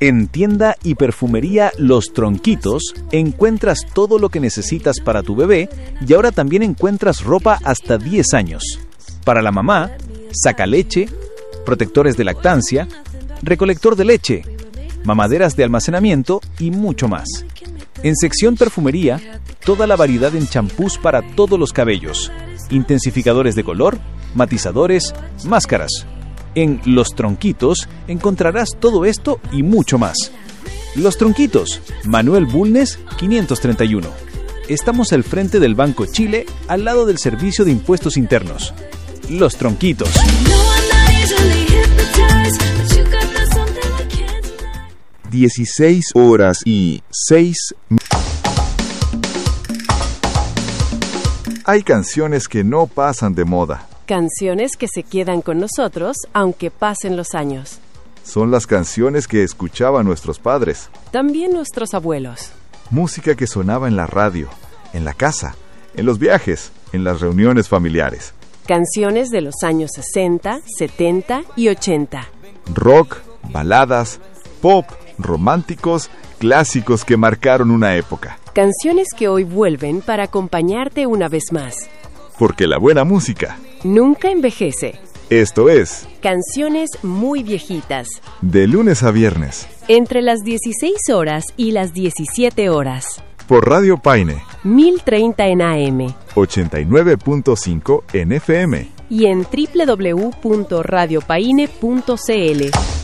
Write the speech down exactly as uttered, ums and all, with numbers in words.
En tienda y perfumería Los Tronquitos encuentras todo lo que necesitas para tu bebé y ahora también encuentras ropa hasta diez años. Para la mamá, sacaleche, protectores de lactancia, recolector de leche, mamaderas de almacenamiento y mucho más. En sección perfumería, toda la variedad en champús para todos los cabellos, intensificadores de color, matizadores, máscaras. En Los Tronquitos encontrarás todo esto y mucho más. Los Tronquitos, Manuel Bulnes, quinientos treinta y uno. Estamos al frente del Banco Chile, al lado del Servicio de Impuestos Internos. Los Tronquitos. dieciséis horas y seis. Hay canciones que no pasan de moda. Canciones que se quedan con nosotros aunque pasen los años. Son las canciones que escuchaban nuestros padres. También nuestros abuelos. Música que sonaba en la radio, en la casa, en los viajes, en las reuniones familiares. Canciones de los años sesenta, setenta y ochenta. Rock, baladas, pop, románticos, clásicos que marcaron una época. Canciones que hoy vuelven para acompañarte una vez más. Porque la buena música nunca envejece. Esto es Canciones muy viejitas. De lunes a viernes. Entre las dieciséis horas y las diecisiete horas. Por Radio Paine. mil treinta en A M. ochenta y nueve punto cinco en F M. Y en doble u doble u doble u punto radio paine punto c l.